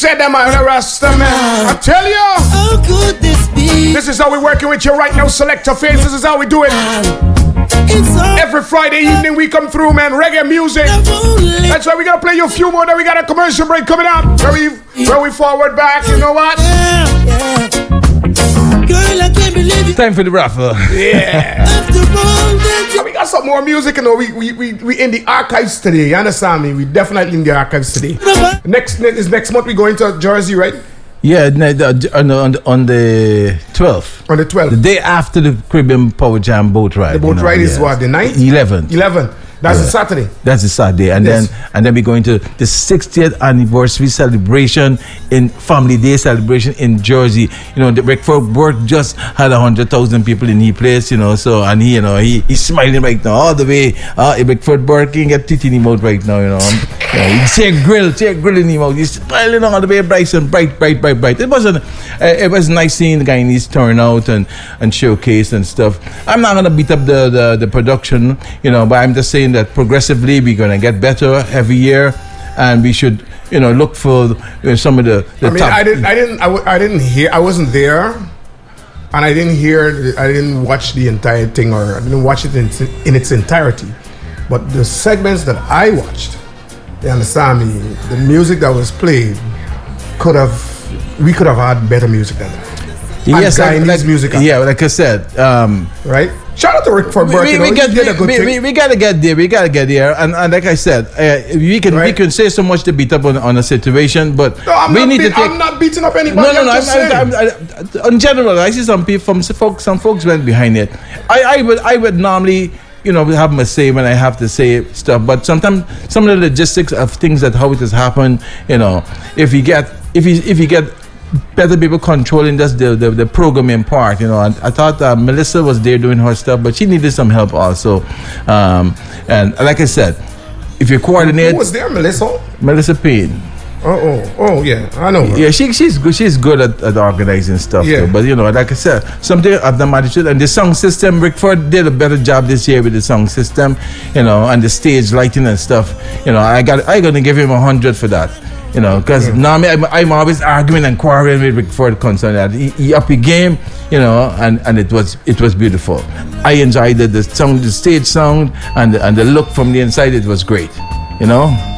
said that, man, Rasta man. I tell you. How could this be? This is how we're working with you right now, Selector Phase. This is how we do it. Every Friday evening we come through, man. Reggae music. That's why we gotta play you a few more. Then we got a commercial break coming up. Where we forward back. You know what? Girl, I can't believe it. Time for the raffle. Yeah. After all that And we got some more music, you know. We in the archives today. You understand me? We definitely in the archives today. Next month we going to Jersey, right? Yeah, on the 12th. On the 12th. The day after the Caribbean Power Jam boat ride. The boat ride is what, the 9th? 11th. That's a Saturday. That's a Saturday. And Yes. then we're going to the 60th anniversary celebration in Family Day celebration in Jersey. You know, the Beckford Burke just had 100,000 people in his place, you know, so and he, you know, he's smiling right now all the way. Beckford Burke can get teeth in his mouth right now, you know. He take grill in his mouth. He's smiling all the way bright. It was nice seeing the guy in his turnout and showcase and stuff. I'm not gonna beat up the production, you know, but I'm just saying that progressively we're gonna get better every year, and we should, you know, look for some of the top. I didn't hear. I wasn't there, and I didn't watch the entire thing, or I didn't watch it in its entirety. But the segments that I watched, you understand me, the music that was played we could have had better music than that. Yes, music. Yeah, like I said, right. Shout out to Rick for Burke. We gotta get there, and like I said, we can say so much to beat up on a situation, but I'm I'm not beating up anybody. No. In general, I see some people, some folks went behind it. I would normally, you know, have my say when I have to say stuff, but sometimes some of the logistics of things that how it has happened, you know, if you get better people controlling just the programming part, you know. And I thought Melissa was there doing her stuff, but she needed some help also. And like I said, if you coordinate, who was there, Melissa? Melissa Payne. Oh, yeah, I know her. Yeah, she's good. She's good at organizing stuff. Yeah. Too. But you know, like I said, something of the attitude and the sound system. Rickford did a better job this year with the sound system, you know, and the stage lighting and stuff. You know, I gonna give him 100 for that. You know, because normally I'm always arguing and quarreling with Rickford concerned that he up his game, you know, and it was beautiful. I enjoyed the sound, the stage sound, and the look from the inside. It was great, you know.